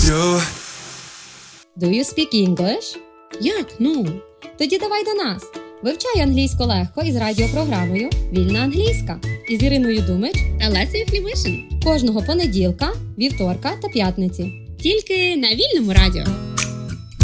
you. Do you speak English? Як? Тоді давай до нас. Вивчай англійську легко із радіопрограмою «Вільна англійська» із Іриною Думич Та Лесею Хлівишин. кожного понеділка, вівторка та п'ятниці. Тільки на Вільному радіо.